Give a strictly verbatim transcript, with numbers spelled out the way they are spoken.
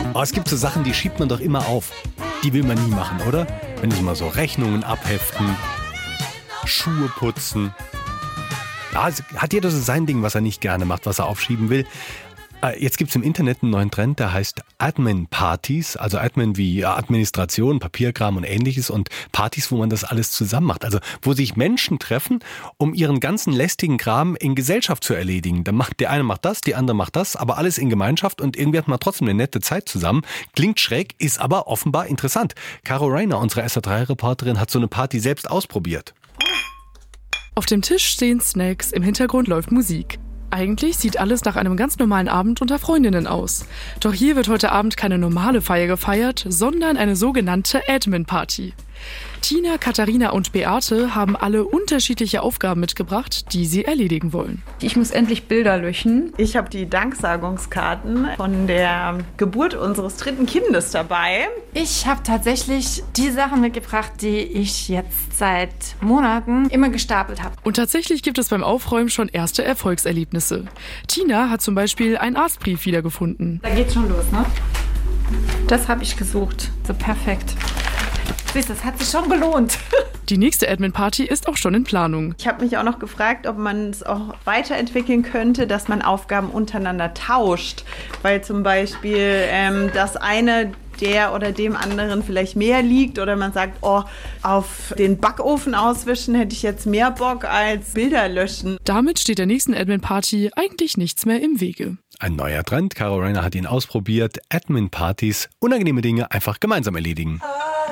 Aber es gibt so Sachen, die schiebt man doch immer auf. Die will man nie machen, oder? Wenn es mal so Rechnungen abheften, Schuhe putzen. Ja, hat jeder so sein Ding, was er nicht gerne macht, was er aufschieben will. Jetzt gibt es im Internet einen neuen Trend, der heißt Admin-Partys. Also Admin wie Administration, Papierkram und ähnliches und Partys, wo man das alles zusammen macht. Also wo sich Menschen treffen, um ihren ganzen lästigen Kram in Gesellschaft zu erledigen. Dann macht, der eine macht das, die andere macht das, aber alles in Gemeinschaft und irgendwie hat man trotzdem eine nette Zeit zusammen. Klingt schräg, ist aber offenbar interessant. Caro Rainer, unsere S R drei Reporterin, hat so eine Party selbst ausprobiert. Auf dem Tisch stehen Snacks, im Hintergrund läuft Musik. Eigentlich sieht alles nach einem ganz normalen Abend unter Freundinnen aus. Doch hier wird heute Abend keine normale Feier gefeiert, sondern eine sogenannte Admin-Party. Tina, Katharina und Beate haben alle unterschiedliche Aufgaben mitgebracht, die sie erledigen wollen. Ich muss endlich Bilder löschen. Ich habe die Danksagungskarten von der Geburt unseres dritten Kindes dabei. Ich habe tatsächlich die Sachen mitgebracht, die ich jetzt seit Monaten immer gestapelt habe. Und tatsächlich gibt es beim Aufräumen schon erste Erfolgserlebnisse. Tina hat zum Beispiel einen Arztbrief wiedergefunden. Da geht's schon los, ne? Das habe ich gesucht. So perfekt. Siehst du, das hat sich schon gelohnt. Die nächste Admin-Party ist auch schon in Planung. Ich habe mich auch noch gefragt, ob man es auch weiterentwickeln könnte, dass man Aufgaben untereinander tauscht. Weil zum Beispiel ähm, das eine der oder dem anderen vielleicht mehr liegt oder man sagt, oh, auf den Backofen auswischen hätte ich jetzt mehr Bock als Bilder löschen. Damit steht der nächsten Admin-Party eigentlich nichts mehr im Wege. Ein neuer Trend, Caro Rainer hat ihn ausprobiert. Admin-Partys, unangenehme Dinge einfach gemeinsam erledigen.